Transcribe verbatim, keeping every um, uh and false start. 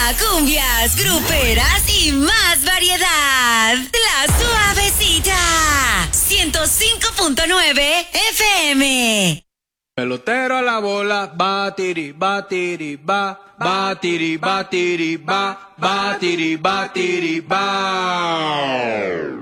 Cumbias, gruperas y más variedad. La Suavecita. ciento cinco punto nueve F M. Pelotero a la bola, batiri, batiri, ba, batiri, batiri, ba, batiri, batiri, ba.